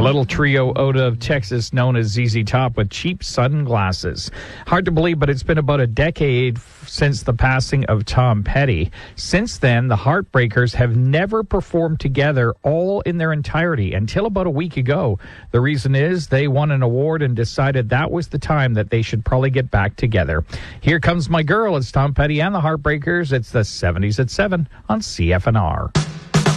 little trio out of Texas known as ZZ Top with cheap sunglasses. Hard to believe, but it's been about a decade since the passing of Tom Petty. Since then, the Heartbreakers have never performed together all in their entirety until about a week ago. The reason is they won an award and decided that was the time that they should probably get back together. Here Comes My Girl. It's Tom Petty and the Heartbreakers. It's the 70s at 7 on CFNR.